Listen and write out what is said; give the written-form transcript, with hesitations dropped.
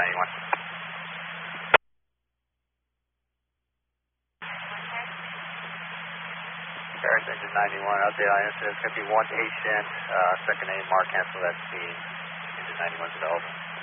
91. Paris engine 91, update on incident. It's going to be one patient, second name, Mark, cancel that speed. Engine 91 to the open.